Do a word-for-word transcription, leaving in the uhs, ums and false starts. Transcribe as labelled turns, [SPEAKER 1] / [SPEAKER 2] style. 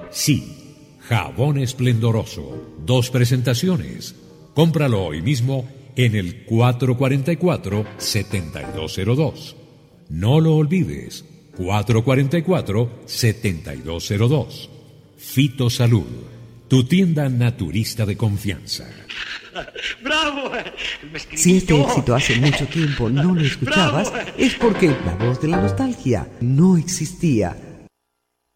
[SPEAKER 1] Sí, jabón esplendoroso. Dos presentaciones. Cómpralo hoy mismo en el cuatro cuatro cuatro, siete dos cero dos. No lo olvides, cuatro cuatro cuatro, siete dos cero dos. Fitosalud, tu tienda naturista de confianza.
[SPEAKER 2] ¡Bravo!
[SPEAKER 3] Si este éxito hace mucho tiempo no lo escuchabas, es porque la voz de la nostalgia no existía.